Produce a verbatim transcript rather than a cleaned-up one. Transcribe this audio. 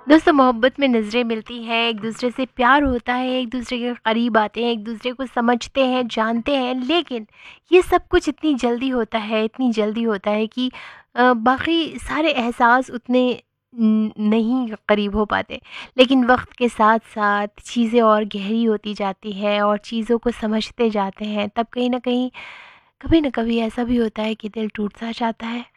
दोस्तों, मोहब्बत में नज़रें मिलती हैं, एक दूसरे से प्यार होता है, एक दूसरे के करीब आते हैं, एक दूसरे को समझते हैं, जानते हैं, लेकिन ये सब कुछ इतनी जल्दी होता है, इतनी जल्दी होता है कि अ, बाकी सारे एहसास उतने न- नहीं करीब हो पाते। लेकिन वक्त के साथ साथ चीज़ें और गहरी होती जाती है और चीज़ों को समझते जाते हैं, तब कहीं ना कहीं, कभी ना कभी ऐसा भी होता है कि दिल टूट सा जाता है।